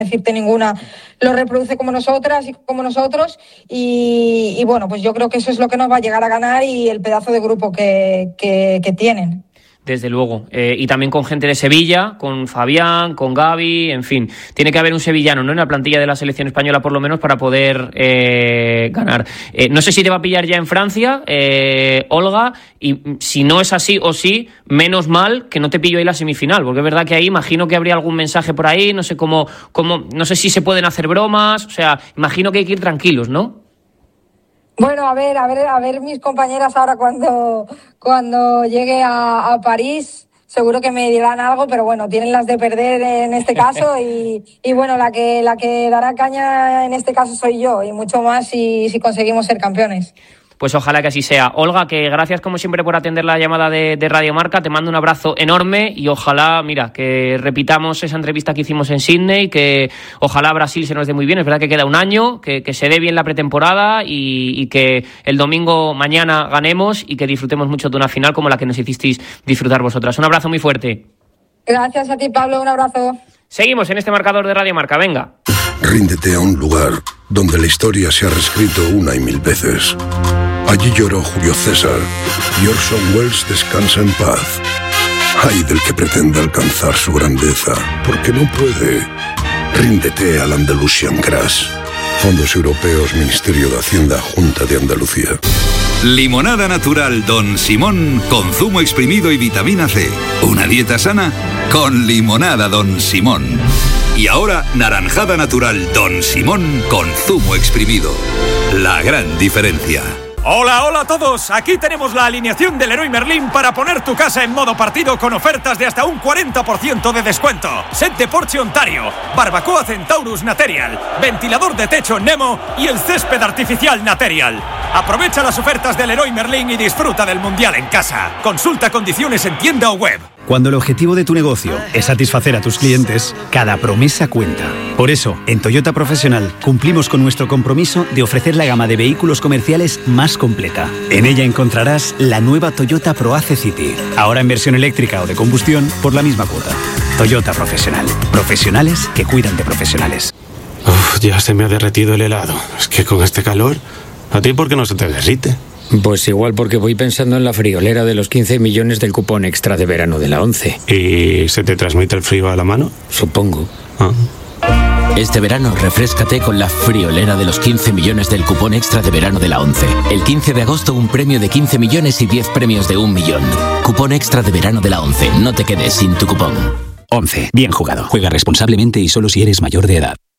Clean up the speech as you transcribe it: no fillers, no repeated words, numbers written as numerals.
decirte ninguna lo reproduce como nosotras y como nosotros y bueno, pues yo creo que eso es lo que nos va a llegar a ganar y el pedazo de grupo que tienen. Desde luego, y también con gente de Sevilla, con Fabián, con Gavi, en fin, tiene que haber un sevillano, ¿no?, en la plantilla de la selección española por lo menos para poder ganar. No sé si te va a pillar ya en Francia, Olga, y si no es así o sí, menos mal que no te pillo ahí la semifinal, porque es verdad que ahí imagino que habría algún mensaje por ahí, no sé cómo, no sé si se pueden hacer bromas, o sea, imagino que hay que ir tranquilos, ¿no? Bueno, a ver mis compañeras ahora cuando llegue a París, seguro que me dirán algo, pero bueno, tienen las de perder en este caso y bueno, la que dará caña en este caso soy yo y mucho más si conseguimos ser campeones. Pues ojalá que así sea. Olga, que gracias como siempre por atender la llamada de Radio Marca, te mando un abrazo enorme y ojalá, mira, que repitamos esa entrevista que hicimos en Sydney, que ojalá Brasil se nos dé muy bien, es verdad que queda un año, que se dé bien la pretemporada y que el domingo mañana ganemos y que disfrutemos mucho de una final como la que nos hicisteis disfrutar vosotras. Un abrazo muy fuerte. Gracias a ti, Pablo, un abrazo. Seguimos en este marcador de Radio Marca, venga. Ríndete a un lugar donde la historia se ha reescrito 1 y 1000 veces. Allí lloró Julio César y Orson Welles descansa en paz. Ay del que pretenda alcanzar su grandeza, porque no puede. Ríndete al Andalusian Crash. Fondos Europeos, Ministerio de Hacienda, Junta de Andalucía. Limonada natural Don Simón con zumo exprimido y vitamina C. Una dieta sana con limonada Don Simón. Y ahora naranjada natural Don Simón con zumo exprimido. La gran diferencia. Hola, hola a todos. Aquí tenemos la alineación del Leroy Merlin para poner tu casa en modo partido con ofertas de hasta un 40% de descuento. Set de Porsche Ontario, barbacoa Centaurus Material, ventilador de techo Nemo y el césped artificial Material. Aprovecha las ofertas del Leroy Merlin y disfruta del Mundial en casa. Consulta condiciones en tienda o web. Cuando el objetivo de tu negocio es satisfacer a tus clientes, cada promesa cuenta. Por eso, en Toyota Profesional cumplimos con nuestro compromiso de ofrecer la gama de vehículos comerciales más completa. En ella encontrarás la nueva Toyota ProAce City, ahora en versión eléctrica o de combustión por la misma cuota. Toyota Profesional. Profesionales que cuidan de profesionales. Ya se me ha derretido el helado. Es que con este calor, ¿a ti por qué no se te derrite? Pues igual porque voy pensando en la friolera de los 15 millones del cupón extra de verano de la 11. ¿Y se te transmite el frío a la mano? Supongo. Este verano refréscate con la friolera de los 15 millones del cupón extra de verano de la 11. El 15 de agosto un premio de 15 millones y 10 premios de 1 millón. Cupón extra de verano de la 11. No te quedes sin tu cupón. 11. Bien jugado. Juega responsablemente y solo si eres mayor de edad.